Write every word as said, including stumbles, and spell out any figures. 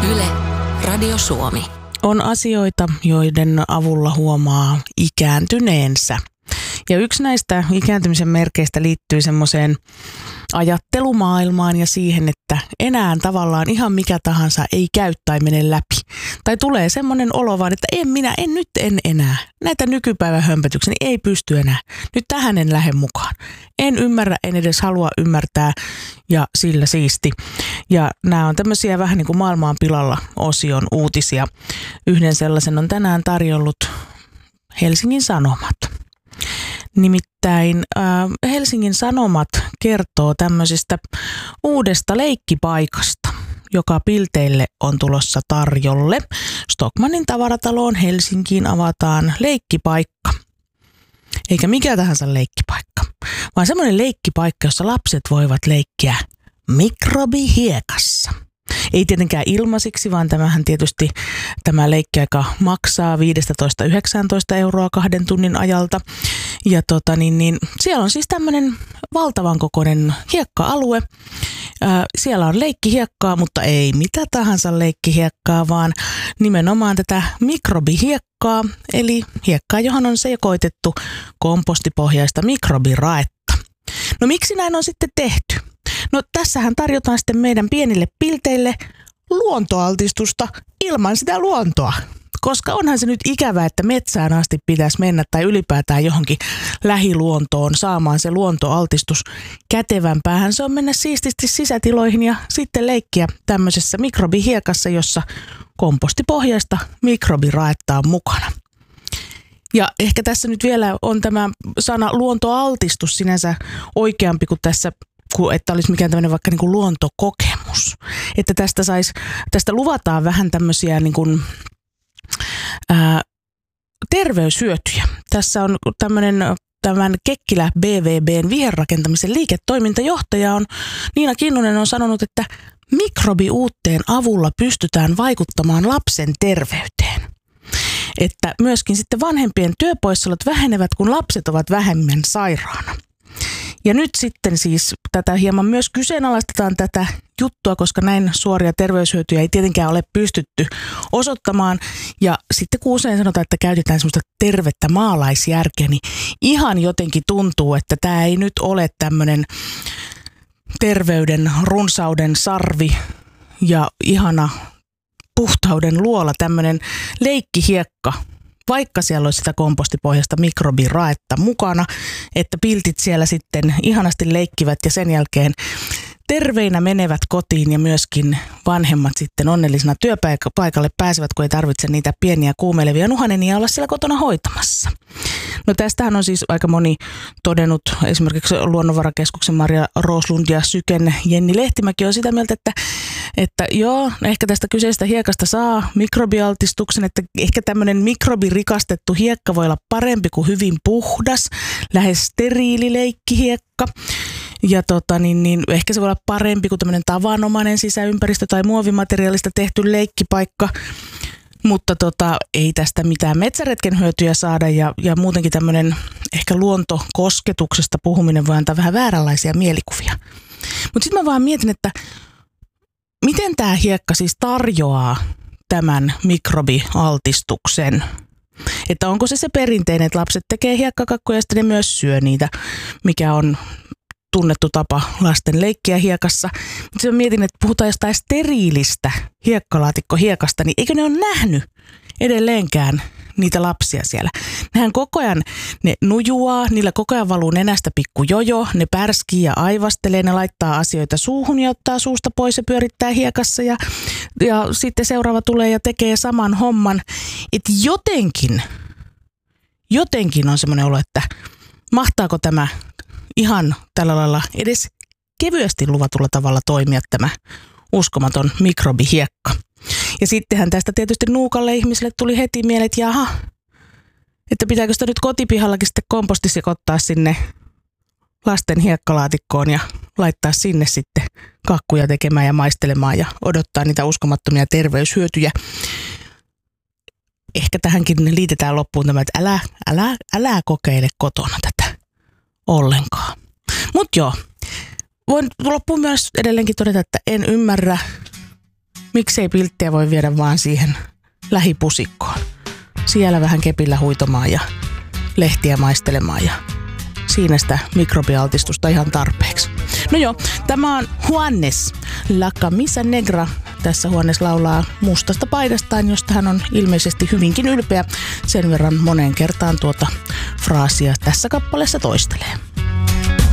Yle, Radio Suomi. On asioita, joiden avulla huomaa ikääntyneensä. Ja yksi näistä ikääntymisen merkeistä liittyy semmoiseen ajattelumaailmaan ja siihen, että enää tavallaan ihan mikä tahansa ei käy tai mene läpi. Tai tulee semmoinen olo vaan, että en minä, en nyt en enää. Näitä nykypäivän hömpötyksiä ei pysty enää. Nyt tähän en lähde mukaan. En ymmärrä, en edes halua ymmärtää ja sillä siisti. Ja nämä on tämmöisiä vähän niin kuin maailmaan pilalla osion uutisia. Yhden sellaisen on tänään tarjollut Helsingin Sanomat. Nimittäin äh, Helsingin Sanomat kertoo tämmöisestä uudesta leikkipaikasta, joka Pilteille on tulossa tarjolle. Stockmannin tavarataloon Helsinkiin avataan leikkipaikka. Eikä mikä tahansa leikkipaikka, vaan semmoinen leikkipaikka, jossa lapset voivat leikkiä mikrobihiekassa. Ei tietenkään ilmaisiksi, vaan tämähän tietysti tämä leikkiaika maksaa viisitoista yhdeksäntoista euroa kahden tunnin ajalta. Ja tota niin, niin siellä on siis tämmöinen valtavan kokoinen hiekka-alue. Ää, siellä on leikkihiekkaa, mutta ei mitä tahansa leikkihiekkaa, vaan nimenomaan tätä mikrobihiekkaa, eli hiekkaa, johon on sekoitettu kompostipohjaista mikrobiraetta. No miksi näin on sitten tehty? No tässähän tarjotaan sitten meidän pienille pilteille luontoaltistusta ilman sitä luontoa. Koska onhan se nyt ikävää, että metsään asti pitäisi mennä tai ylipäätään johonkin lähiluontoon saamaan se luontoaltistus kätevämpäähän. Se on mennä siististi sisätiloihin ja sitten leikkiä tämmöisessä mikrobihiekassa, jossa kompostipohjaista mikrobiraetta on mukana. Ja ehkä tässä nyt vielä on tämä sana luontoaltistus sinänsä oikeampi kuin tässä, kuin että olisi mikään tämmöinen vaikka niin kuin luontokokemus. Että tästä, sais, tästä luvataan vähän tämmöisiä niin kuin Ää, terveyshyötyjä. Tässä on tämmöinen tämän Kekkilä B V B:n viherrakentamisen liiketoimintajohtaja on Niina Kinnunen on sanonut, että mikrobiuutteen avulla pystytään vaikuttamaan lapsen terveyteen. Että myöskin sitten vanhempien työpoissaolot vähenevät, kun lapset ovat vähemmän sairaana. Ja nyt sitten siis tätä hieman myös kyseenalaistetaan tätä juttua, koska näin suoria terveyshyötyjä ei tietenkään ole pystytty osoittamaan. Ja sitten kun usein sanotaan, että käytetään semmoista tervettä maalaisjärkeä, niin ihan jotenkin tuntuu, että tämä ei nyt ole tämmöinen terveyden, runsauden sarvi ja ihana puhtauden luola, tämmöinen leikkihiekka. Vaikka siellä olisi sitä kompostipohjaista mikrobiraetta mukana, että piltit siellä sitten ihanasti leikkivät ja sen jälkeen terveinä menevät kotiin ja myöskin vanhemmat sitten onnellisena työpaikalle pääsevät, kun ei tarvitse niitä pieniä kuumeilevia nuhanenia olla siellä kotona hoitamassa. No tästähän on siis aika moni todennut, esimerkiksi Luonnonvarakeskuksen Maria Roslund ja Syken Jenni Lehtimäki on sitä mieltä, että, että joo, ehkä tästä kyseisestä hiekasta saa mikrobialtistuksen, että ehkä tämmöinen mikrobirikastettu hiekka voi olla parempi kuin hyvin puhdas, lähes steriili leikkihiekka. Ja tota, niin, niin, ehkä se voi olla parempi kuin tämmöinen tavanomainen sisäympäristö tai muovimateriaalista tehty leikkipaikka, mutta tota, ei tästä mitään metsäretken hyötyjä saada ja, ja muutenkin tämmöinen ehkä luontokosketuksesta puhuminen voi antaa vähän vääränlaisia mielikuvia. Mutta sitten mä vaan mietin, että miten tämä hiekka siis tarjoaa tämän mikrobialtistuksen? Että onko se se perinteinen, että lapset tekee hiekkakakkuja ja sitten ne myös syö niitä, mikä on tunnettu tapa lasten leikkiä hiekassa. Mutta mä mietin, että puhutaan jostain steriilistä hiekkalaatikkohiekasta, niin eikö ne ole nähnyt edelleenkään niitä lapsia siellä? Nehän koko ajan ne nujuaa, niillä koko ajan valuu nenästä pikku jojo, ne pärskii ja aivastelee, ne laittaa asioita suuhun ja ottaa suusta pois ja pyörittää hiekassa ja, ja sitten seuraava tulee ja tekee saman homman. Että jotenkin, jotenkin on semmoinen olo, että mahtaako tämä ihan tällä lailla edes kevyesti luvatulla tavalla toimia tämä uskomaton mikrobihiekka. Ja sittenhän tästä tietysti nuukalle ihmiselle tuli heti mieleen, että jaha, että pitääkö sitä nyt kotipihallakin sitten komposti sekoittaa sinne lasten hiekkalaatikkoon ja laittaa sinne sitten kakkuja tekemään ja maistelemaan ja odottaa niitä uskomattomia terveyshyötyjä. Ehkä tähänkin liitetään loppuun tämä, että älä, älä, älä kokeile kotona tätä ollenkaan. Mutta joo, voin loppuun myös edelleenkin todeta, että en ymmärrä, Miksei pilttiä voi viedä vaan siihen lähipusikkoon? Siellä vähän kepillä huitomaan ja lehtiä maistelemaan ja siinä sitä mikrobialtistusta ihan tarpeeksi. No joo, tämä on Juanes, La Camisa Negra. Tässä Juanes laulaa mustasta paidastaan, josta hän on ilmeisesti hyvinkin ylpeä. Sen verran moneen kertaan tuota fraasia tässä kappaleessa toistelee.